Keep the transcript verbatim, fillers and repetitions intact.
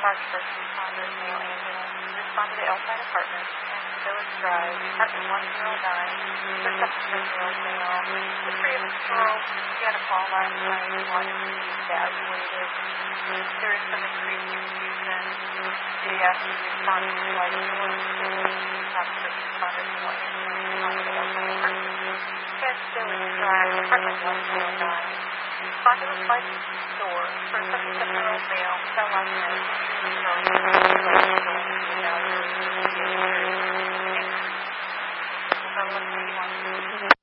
Park first responders male ambulance responded to Elside Apartments and Village Drive, apartment one zero nine, for seventeen-year-old male. The three-year-old he had a call last night and wanted to be evaluated. There is some increased confusion. They asked me to respond to the light doors. Not first responders male ambulance responded to Elside Apartments and Village Drive, apartment one zero nine. Responded with light door for a seventy-seven-year-old male fell last night. Thank you.